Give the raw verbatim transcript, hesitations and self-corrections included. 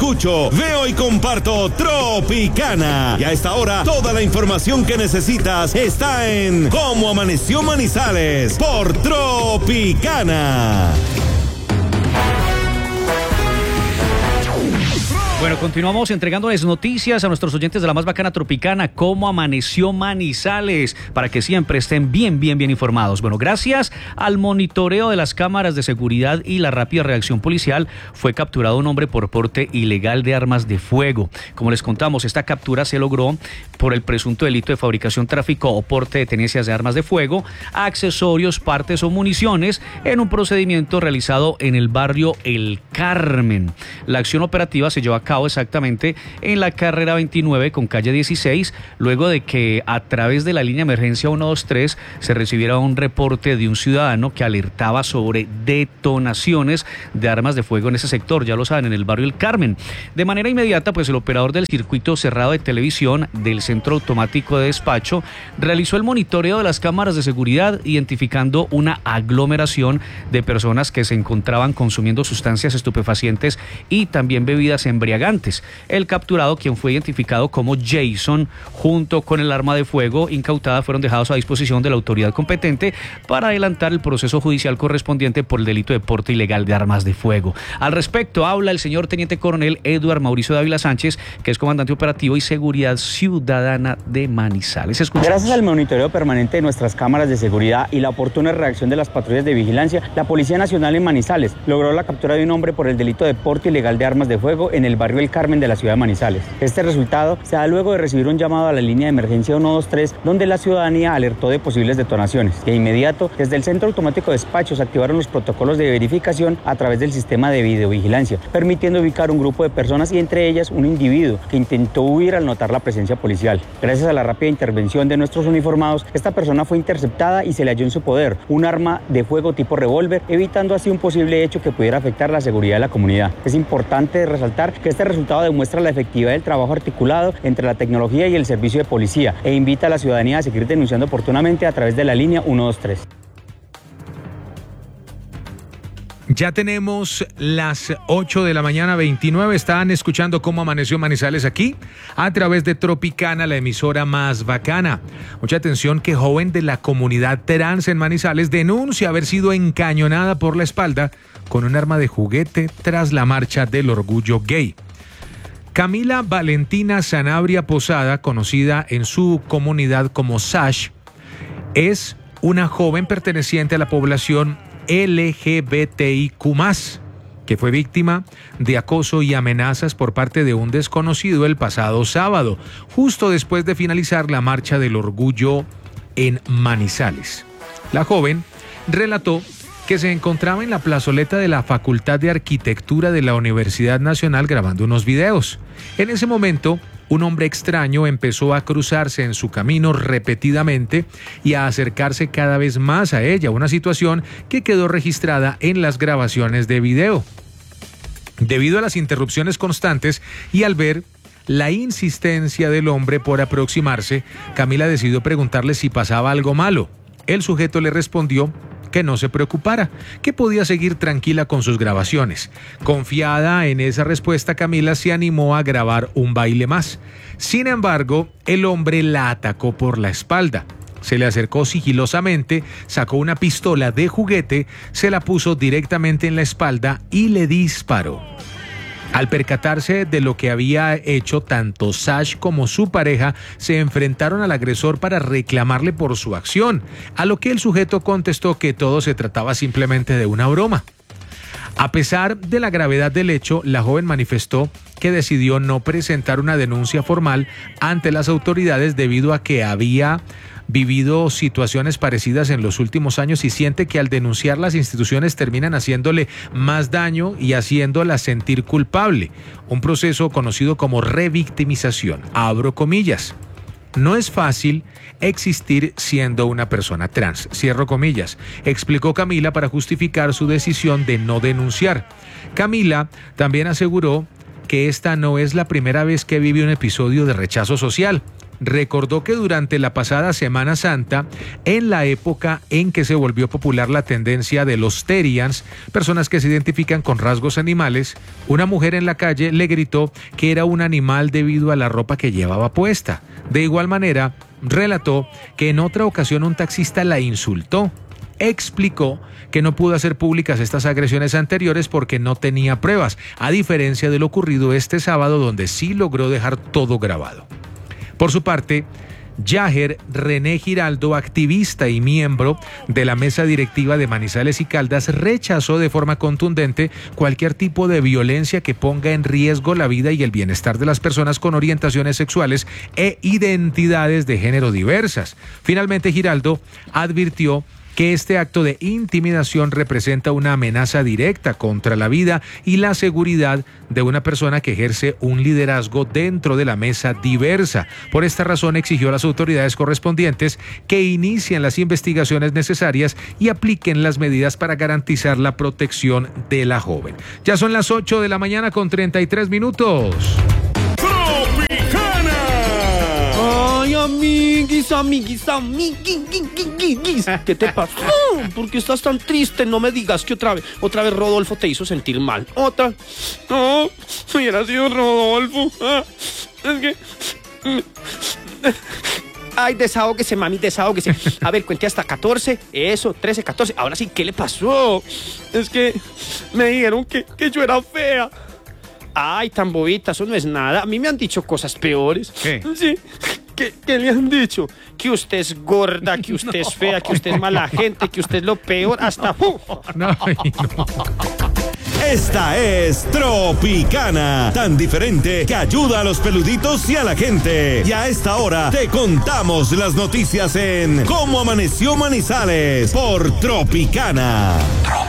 escucho, veo y comparto Tropicana. Y a esta hora, toda la información que necesitas está en Cómo Amaneció Manizales por Tropicana. Bueno, continuamos entregándoles noticias a nuestros oyentes de la más bacana Tropicana, cómo amaneció Manizales, para que siempre estén bien, bien, bien informados. Bueno, gracias al monitoreo de las cámaras de seguridad y la rápida reacción policial, fue capturado un hombre por porte ilegal de armas de fuego. Como les contamos, esta captura se logró por el presunto delito de fabricación, tráfico o porte de tenencias de armas de fuego, accesorios, partes o municiones, en un procedimiento realizado en el barrio El Carmen. La acción operativa se llevó a cabo exactamente en la carrera veintinueve con calle dieciséis, luego de que a través de la línea de emergencia ciento veintitrés se recibiera un reporte de un ciudadano que alertaba sobre detonaciones de armas de fuego en ese sector, ya lo saben, en el barrio El Carmen. De manera inmediata, pues el operador del circuito cerrado de televisión del Centro Automático de Despacho realizó el monitoreo de las cámaras de seguridad, identificando una aglomeración de personas que se encontraban consumiendo sustancias estupefacientes y también bebidas embriagantes. El capturado, quien fue identificado como Jason, junto con el arma de fuego incautada, fueron dejados a disposición de la autoridad competente para adelantar el proceso judicial correspondiente por el delito de porte ilegal de armas de fuego. Al respecto, habla el señor Teniente Coronel Eduard Mauricio Dávila Sánchez, que es comandante operativo y seguridad ciudadana de Manizales. Escuchamos. Gracias al monitoreo permanente de nuestras cámaras de seguridad y la oportuna reacción de las patrullas de vigilancia, la Policía Nacional en Manizales logró la captura de un hombre por el delito de porte ilegal de armas de fuego en el barrio El Carmen de la ciudad de Manizales. Este resultado se da luego de recibir un llamado a la línea de emergencia ciento veintitrés, donde la ciudadanía alertó de posibles detonaciones. De inmediato, desde el Centro Automático de Despacho se activaron los protocolos de verificación a través del sistema de videovigilancia, permitiendo ubicar un grupo de personas y entre ellas un individuo que intentó huir al notar la presencia policial. Gracias a la rápida intervención de nuestros uniformados, esta persona fue interceptada y se le halló en su poder un arma de fuego tipo revólver, evitando así un posible hecho que pudiera afectar la seguridad de la comunidad. Es importante resaltar que este resultado demuestra la efectividad del trabajo articulado entre la tecnología y el servicio de policía e invita a la ciudadanía a seguir denunciando oportunamente a través de la línea ciento veintitrés. Ya tenemos las ocho de la mañana veintinueve. Están escuchando Cómo Amaneció Manizales aquí a través de Tropicana, la emisora más bacana. Mucha atención, que joven de la comunidad trans en Manizales denuncia haber sido encañonada por la espalda con un arma de juguete tras la marcha del orgullo gay. Camila Valentina Sanabria Posada, conocida en su comunidad como Sash, es una joven perteneciente a la población L G B T I Q más, que fue víctima de acoso y amenazas por parte de un desconocido el pasado sábado, justo después de finalizar la marcha del orgullo en Manizales. La joven relató que se encontraba en la plazoleta de la Facultad de Arquitectura de la Universidad Nacional grabando unos videos. En ese momento, un hombre extraño empezó a cruzarse en su camino repetidamente y a acercarse cada vez más a ella, una situación que quedó registrada en las grabaciones de video. Debido a las interrupciones constantes y al ver la insistencia del hombre por aproximarse, Camila decidió preguntarle si pasaba algo malo. El sujeto le respondió que no se preocupara, que podía seguir tranquila con sus grabaciones. Confiada en esa respuesta, Camila se animó a grabar un baile más. Sin embargo, el hombre la atacó por la espalda. Se le acercó sigilosamente, sacó una pistola de juguete, se la puso directamente en la espalda y le disparó. Al percatarse de lo que había hecho, tanto Sash como su pareja se enfrentaron al agresor para reclamarle por su acción, a lo que el sujeto contestó que todo se trataba simplemente de una broma. A pesar de la gravedad del hecho, la joven manifestó que decidió no presentar una denuncia formal ante las autoridades debido a que había vivido situaciones parecidas en los últimos años y siente que al denunciar las instituciones terminan haciéndole más daño y haciéndola sentir culpable. Un proceso conocido como revictimización. Abro comillas. No es fácil existir siendo una persona trans, cierro comillas, explicó Camila para justificar su decisión de no denunciar. Camila también aseguró que esta no es la primera vez que vive un episodio de rechazo social. recordó que durante la pasada Semana Santa, en la época en que se volvió popular la tendencia de los terians, personas que se identifican con rasgos animales, una mujer en la calle le gritó que era un animal debido a la ropa que llevaba puesta. De igual manera, relató que en otra ocasión un taxista la insultó. Explicó que no pudo hacer públicas estas agresiones anteriores porque no tenía pruebas, a diferencia de lo ocurrido este sábado, donde sí logró dejar todo grabado. Por su parte, Yaher René Giraldo, activista y miembro de la mesa directiva de Manizales y Caldas, rechazó de forma contundente cualquier tipo de violencia que ponga en riesgo la vida y el bienestar de las personas con orientaciones sexuales e identidades de género diversas. Finalmente, Giraldo advirtió que este acto de intimidación representa una amenaza directa contra la vida y la seguridad de una persona que ejerce un liderazgo dentro de la mesa diversa. Por esta razón exigió a las autoridades correspondientes que inicien las investigaciones necesarias y apliquen las medidas para garantizar la protección de la joven. Ya son las ocho de la mañana con treinta y tres minutos. Ay, amiguis, amiguis, amiguis, ¿qué te pasó? ¿Por qué estás tan triste? No me digas que otra vez, otra vez Rodolfo te hizo sentir mal. Otra. No, hubiera sido Rodolfo. Ah, es que... Ay, desahógese, mami, desahógese. A ver, cuente hasta catorce. Eso, trece, catorce. Ahora sí, ¿qué le pasó? Es que me dijeron que, que yo era fea. Ay, tan bobita, eso no es nada. A mí me han dicho cosas peores. ¿Qué? Sí. ¿Qué, ¿Qué le han dicho? Que usted es gorda, que usted no. es fea, que usted es mala gente, que usted es lo peor, hasta... No, no. Esta es Tropicana, tan diferente que ayuda a los peluditos y a la gente. Y a esta hora te contamos las noticias en Cómo Amaneció Manizales por Tropicana.